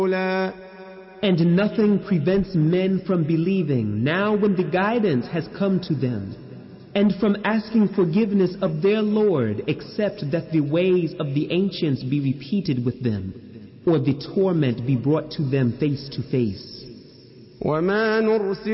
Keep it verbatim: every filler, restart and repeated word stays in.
And nothing prevents men from believing now when the guidance has come to them, and from asking forgiveness of their Lord, except that the ways of the ancients be repeated with them, or the torment be brought to them face to face.